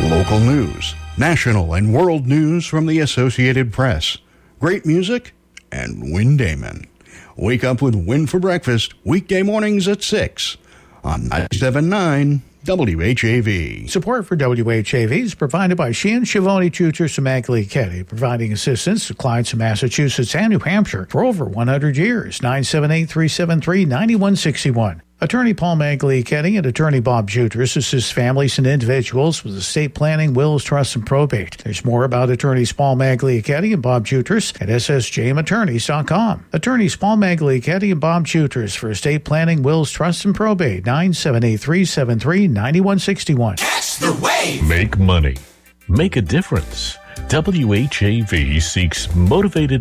Local news, national and world news from the Associated Press, great music, and Win Damon. Wake up with Win for breakfast weekday mornings at 6 on 97.9 WHAV. Support for WHAV is provided by Sheehan, Schiavone, Juters, and Magley Keddy, providing assistance to clients in Massachusetts and New Hampshire for over 100 years. 978-373-9161. Attorney Paul Magley Keddy and Attorney Bob Juters assist families and individuals with estate planning, wills, trusts, and probate. There's more about Attorneys Paul Magley Keddy and Bob Juters at ssjmattorneys.com. Attorneys Paul Magley Keddy and Bob Juters for estate planning, wills, trusts, and probate. 978-373-9161. Catch the wave! Make money. Make a difference. WHAV seeks motivated